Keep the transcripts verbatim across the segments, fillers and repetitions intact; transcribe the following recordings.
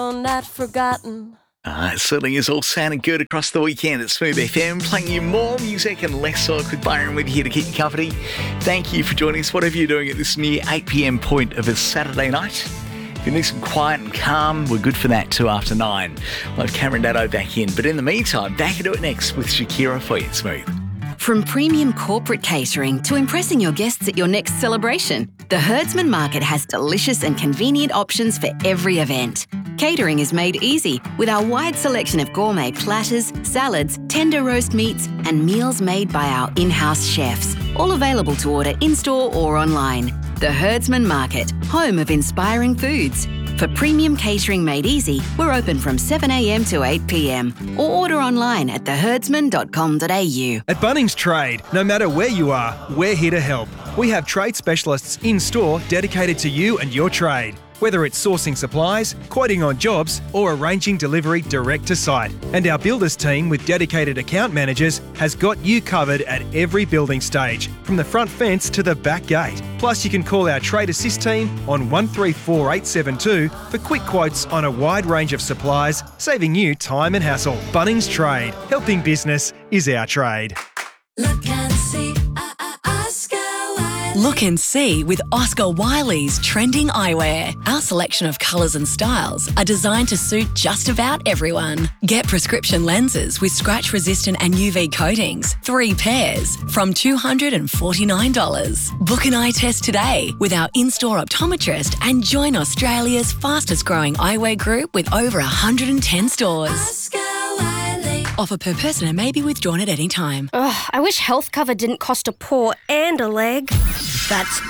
Not forgotten. Uh, it certainly is all sounding good across the weekend at Smooth F M, playing you more music and less talk with Byron Wood here to keep you company. Thank you for joining us, whatever you're doing at this near eight p.m. point of a Saturday night. If you need some quiet and calm, we're good for that too after nine. We'll have Cameron Daddo back in. But in the meantime, back into it next with Shakira for you at Smooth. From premium corporate catering to impressing your guests at your next celebration, the Herdsman Market has delicious and convenient options for every event. Catering is made easy with our wide selection of gourmet platters, salads, tender roast meats, and meals made by our in-house chefs, all available to order in-store or online. The Herdsman Market, home of inspiring foods. For premium catering made easy, we're open from seven a.m. to eight p.m. or order online at the herdsman dot com dot a u. At Bunnings Trade, no matter where you are, we're here to help. We have trade specialists in-store dedicated to you and your trade. Whether it's sourcing supplies, quoting on jobs, or arranging delivery direct to site. And our builders team with dedicated account managers has got you covered at every building stage, from the front fence to the back gate. Plus, you can call our Trade Assist team on one three four eight seven two for quick quotes on a wide range of supplies, saving you time and hassle. Bunnings Trade. Helping business is our trade. Look and see, uh, uh, Oscar Wilde. Look and see with Oscar Wiley's trending eyewear. Our selection of colours and styles are designed to suit just about everyone. Get prescription lenses with scratch-resistant and U V coatings, three pairs, from two hundred forty-nine dollars. Book an eye test today with our in-store optometrist and join Australia's fastest-growing eyewear group with over one hundred ten stores. Oscar Wiley. Offer per person and may be withdrawn at any time. Ugh, I wish health cover didn't cost a paw and a leg. That's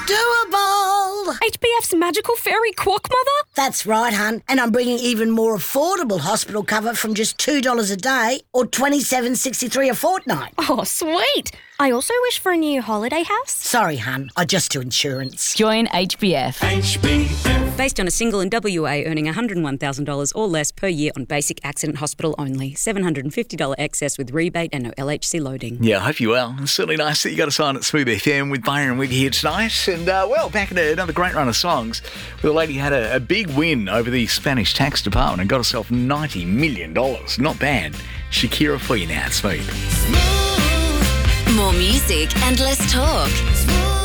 doable. H B F's magical fairy quack mother? That's right, hun. And I'm bringing even more affordable hospital cover from just two dollars a day or twenty-seven dollars and sixty-three cents a fortnight. Oh, sweet. I also wish for a new holiday house. Sorry, hun. I just do insurance. Join H B F. H B F. Based on a single in W A earning one hundred one thousand dollars or less per year on basic accident hospital only. seven hundred fifty dollars excess with rebate and no L H C loading. Yeah, I hope you're well. It's certainly nice that you got us on at Smooth F M with Byron with you here tonight. And, uh, well, back into another great run of songs where the lady had a, a big win over the Spanish tax department and got herself ninety million dollars. Not bad. Shakira for you now at Smooth. More music and less talk.